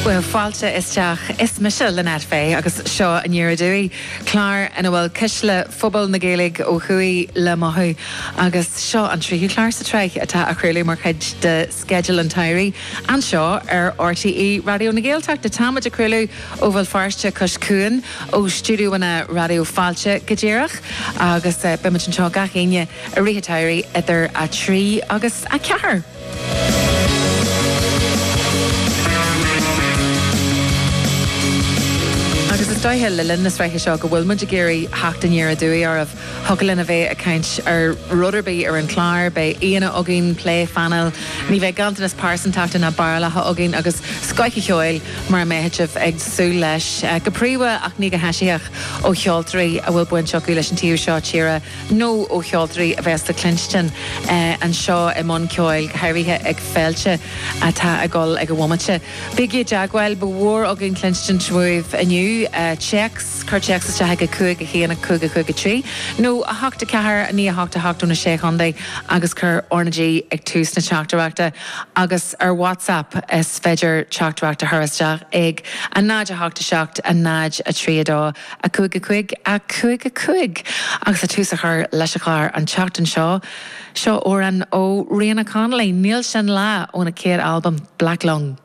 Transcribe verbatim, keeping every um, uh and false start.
Well, fáilte isteach is me se le net fé agus seo an dúí chlár an bhfuil cisle fphobal na Gaeilge ó chuí le maithú agus seo an tríú chlár sa treich atá a chruúla mar chuid de schedule an tairí an seo ar R T E Radio na Gaeltacht de táid a cruúla ó bhfuil farste cos cuan ó stúdúna radio fáilte godéireach agus be an seo gachéine a ríthe tairí idir a trí agus a ceathar. Agus is daithe le linn na sreiche seo go bhfuil muid géirí heachtain ar a dúí ar thugalinn a bheith a caint ar ruderbí ar an chláir be íana agin play fanal ní bheith gantanas pásan tata na barlatha agin agus scoici cheoil mar méideh ag sú leis go príomha ach ní go heisiach ó cheoltarí a bhfuil buin seoú leis an tíú seo tíre nó ó cheoltarí a bheits de Clinston an seo i món ceoil go hairithe ag féilte atá a gáil ag go bhhaimete. Bigí deagháil ba mhór agin Clinston tríomh aniu Uh, checks, cur checks is teige cuaig a chéanana cuaig a chuig a trí. No a hachta cethir a ní a hachta hachtúna sé chundé agus cur ornaí ag tús na teachtarachta agus ar WhatsApp is féidir teachtarachta thuisteach ag a náid a hachta seacht a náid a tríadá a cuaig a cuaig a cuaig a cuaig agus a tús a chur leis a chláir an teachtain seo seo óran ó Rihanna Connolly níl sin lá óna céad album Black Lung.